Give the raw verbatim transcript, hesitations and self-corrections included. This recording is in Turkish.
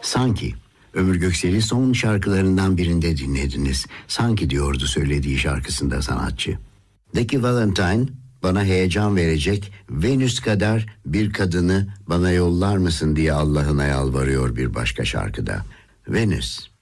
Sanki. Ömür Göksel'i son şarkılarından birinde dinlediniz. Sanki diyordu söylediği şarkısında sanatçı. Dickie Valentine, bana heyecan verecek Venüs kadar bir kadını bana yollar mısın diye Allah'ına yalvarıyor bir başka şarkıda. Venüs.